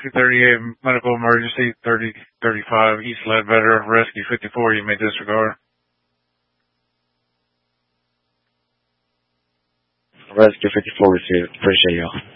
238, medical emergency, 3035, East Ledbetter, rescue 54, you may disregard. Rescue 54 received. Appreciate y'all.